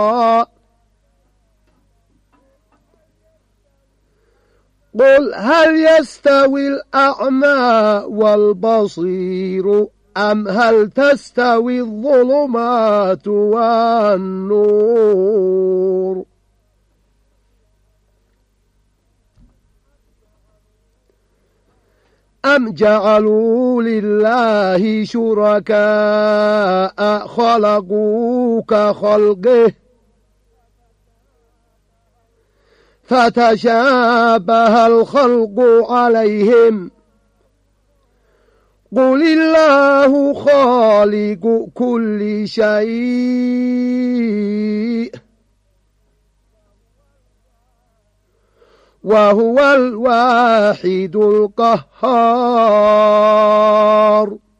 قل هل يستوي الأعمى والبصير أم هل تستوي الظلمات والنور أم جعلوا لله شركاء خلقوا كخلقه فتشابه الخلق عليهم قل الله خالق كل شيء وهو الواحد القهار